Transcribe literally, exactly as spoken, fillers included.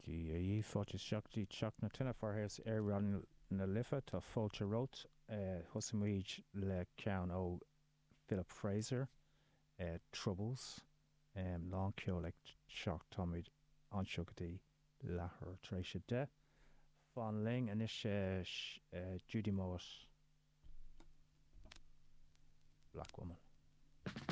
Gee, í fáte seachtaí teach na tine farthas ar ran na lifa tá fáilte rót thusamid le ceann ó Philip Fraser, uh, Troubles, um, lá ceolaigh seach táid anseogadtaí lethar tar éis de. Fan ling inis uh, uh, Judy Mowatt, Black Woman.